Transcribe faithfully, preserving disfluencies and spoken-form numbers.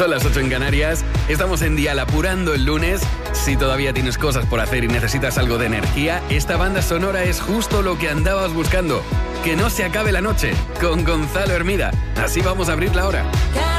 Son las ocho en Canarias, estamos en Dial apurando el lunes. Si todavía tienes cosas por hacer y necesitas algo de energía, esta banda sonora es justo lo que andabas buscando. Que no se acabe la noche, con Gonzalo Hermida. Así vamos a abrir la hora.